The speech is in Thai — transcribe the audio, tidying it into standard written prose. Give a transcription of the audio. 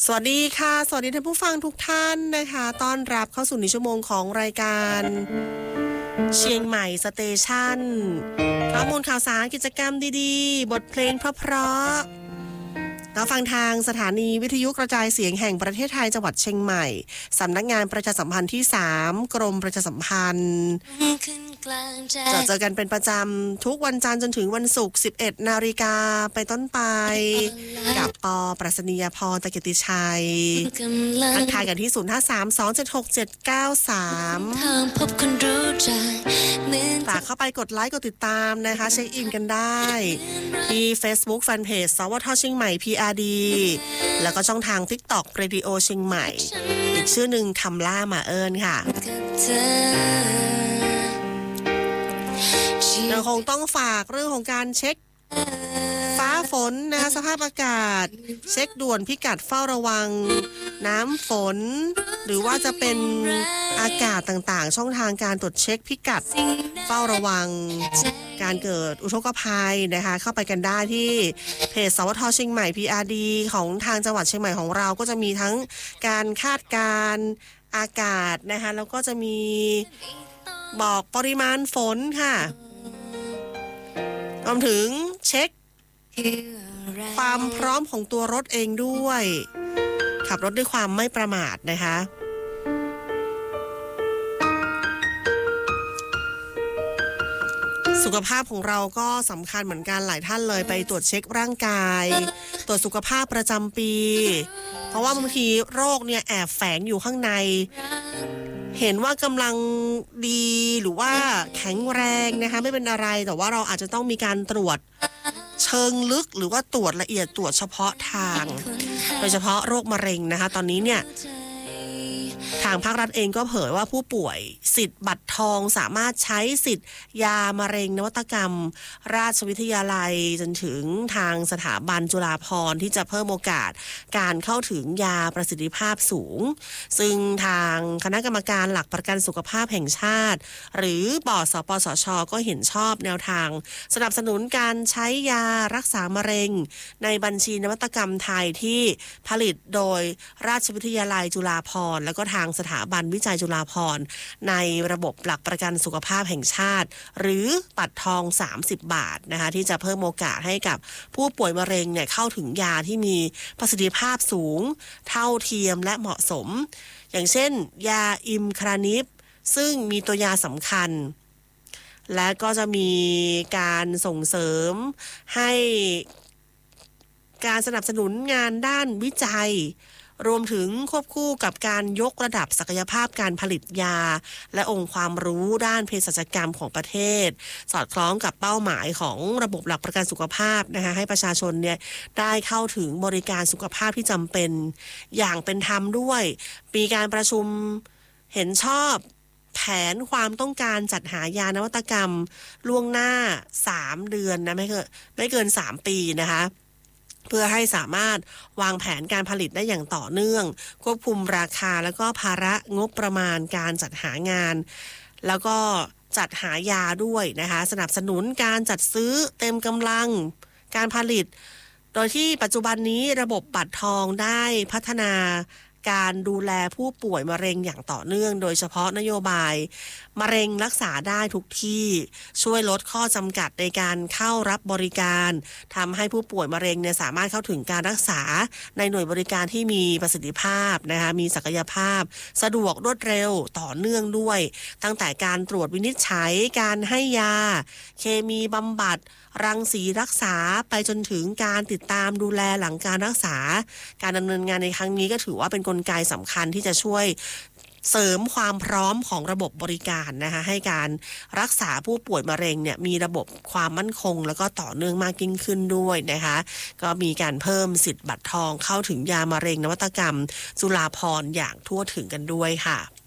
สวัสดีค่ะสวัสดีท่านผู้ฟังทุกท่านนะคะต้อนรับเข้าสู่1ชั่วโมงของรายการเชียงใหม่สเตชันข้อมูลข่าวสารกิจกรรมดีๆบทเพลงเพราะๆเราฟังทางสถานีวิทยุกระจายเสียงแห่งประเทศไทยจังหวัดเชียงใหม่สำนักงานประชาสัมพันธ์ที่3กรมประชาสัมพันธ์จะเจอกันเป็นประจำทุกวันจันทร์จนถึงวันศุกร์ 11 นาฬิกาไปต้นไปกับปอปรัชนียพรตะเกียรติชัยทักทายกันที่ 0532767993 ฝากเข้าไปกดไลค์กดติดตามนะคะเช็คอินกันได้ที่ Facebook Fanpage สวท.เชียงใหม่ PRD แล้วก็ช่องทาง TikTok Radio เชียงใหม่อีกชื่อหนึ่งคำล่ามาเอิญค่ะยังคงต้องฝากเรื่องของการเช็คฟ้าฝนนะคะสภาพอากาศเช็คด่วนพิกัดเฝ้าระวังน้ำฝนหรือว่าจะเป็นอากาศต่างๆช่องทางการตรวจเช็คพิกัดเฝ้าระวังการเกิดอุทกภัยนะคะเข้าไปกันได้ที่เพจสวท.เชียงใหม่ PRD ของทางจังหวัดเชียงใหม่ของเราก็จะมีทั้งการคาดการณ์อากาศนะคะแล้วก็จะมีบอกปริมาณฝนค่ะรวมถึงเช็คความพร้อมของตัวรถเองด้วยขับรถด้วยความไม่ประมาทนะคะสุขภาพของเราก็สำคัญเหมือนกันหลายท่านเลยไปตรวจเช็คร่างกายตรวจสุขภาพประจำปีเพราะว่าบางทีโรคเนี่ยแอบแฝงอยู่ข้างในเห็นว่ากำลังดีหรือว่าแข็งแรงนะคะไม่เป็นอะไรแต่ว่าเราอาจจะต้องมีการตรวจเชิงลึกหรือว่าตรวจละเอียดตรวจเฉพาะทางโดยเฉพาะโรคมะเร็งนะคะตอนนี้เนี่ยทางภาครัฐเองก็เผยว่าผู้ป่วยสิทธิ์บัตรทองสามารถใช้สิทธิ์ยามะเร็งนวัตกรรมราชวิทยาลัยจนถึงทางสถาบันจุฬาภรณ์ที่จะเพิ่มโอกาสการเข้าถึงยาประสิทธิภาพสูงซึ่งทางคณะกรรมการหลักประกันสุขภาพแห่งชาติหรือบสปสช.ก็เห็นชอบแนวทางสนับสนุนการใช้ยารักษามะเร็งในบัญชีนวัตกรรมไทยที่ผลิตโดยราชวิทยาลัยจุฬาภรณ์แล้วก็ทางสถาบันวิจัยจุฬาภรณ์ในระบบหลักประกันสุขภาพแห่งชาติหรือบัตรทอง30 บาทนะคะที่จะเพิ่มโอกาสให้กับผู้ป่วยมะเร็งเนี่ยเข้าถึงยาที่มีประสิทธิภาพสูงเท่าเทียมและเหมาะสมอย่างเช่นยาอิมครานิฟซึ่งมีตัวยาสำคัญและก็จะมีการส่งเสริมให้การสนับสนุนงานด้านวิจัยรวมถึงควบคู่กับการยกระดับศักยภาพการผลิตยาและองค์ความรู้ด้านเภสัชกรรมของประเทศสอดคล้องกับเป้าหมายของระบบหลักประกันสุขภาพนะคะให้ประชาชนเนี่ยได้เข้าถึงบริการสุขภาพที่จำเป็นอย่างเป็นธรรมด้วยมีการประชุมเห็นชอบแผนความต้องการจัดหายานวัตกรรมล่วงหน้า3 เดือนนะไม่เกิน3 ปีนะคะเพื่อให้สามารถวางแผนการผลิตได้อย่างต่อเนื่องควบคุมราคาแล้วก็ภาระงบประมาณการจัดหางานแล้วก็จัดหายาด้วยนะคะสนับสนุนการจัดซื้อเต็มกำลังการผลิตโดยที่ปัจจุบันนี้ระบบบัตรทองได้พัฒนาการดูแลผู้ป่วยมะเร็งอย่างต่อเนื่องโดยเฉพาะนโยบายมะเร็งรักษาได้ทุกที่ช่วยลดข้อจำกัดในการเข้ารับบริการทำให้ผู้ป่วยมะเร็งเนี่ยสามารถเข้าถึงการรักษาในหน่วยบริการที่มีประสิทธิภาพนะคะมีศักยภาพสะดวกรวดเร็วต่อเนื่องด้วยตั้งแต่การตรวจวินิจฉัยการให้ยาเคมีบำบัดรังสีรักษาไปจนถึงการติดตามดูแลหลังการรักษาการดำเนินงานในครั้งนี้ก็ถือว่าเป็นกลไกสำคัญที่จะช่วยเสริมความพร้อมของระบบบริการนะคะให้การรักษาผู้ป่วยมะเร็งเนี่ยมีระบบความมั่นคงแล้วก็ต่อเนื่องมากยิ่งขึ้นด้วยนะคะก็มีการเพิ่มสิทธิ์บัตรทองเข้าถึงยามะเร็งนวัตกรรมจุฬาภรณ์อย่างทั่วถึงกันด้วยค่ะ